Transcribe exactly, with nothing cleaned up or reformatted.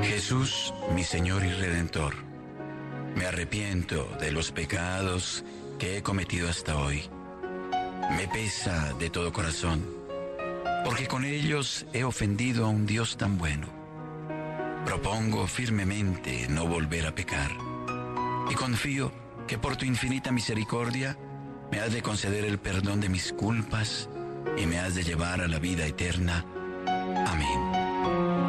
Jesús, mi Señor y Redentor, me arrepiento de los pecados que he cometido hasta hoy. Me pesa de todo corazón, porque con ellos he ofendido a un Dios tan bueno. Propongo firmemente no volver a pecar, y confío que por tu infinita misericordia me has de conceder el perdón de mis culpas y me has de llevar a la vida eterna. Amén.